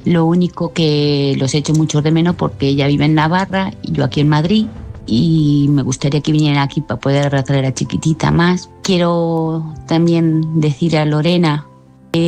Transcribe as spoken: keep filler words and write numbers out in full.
Lo único que los echo mucho de menos porque ella vive en Navarra y yo aquí en Madrid, y me gustaría que vinieran aquí para poder traer a Chiquitita más. Quiero también decir a Lorena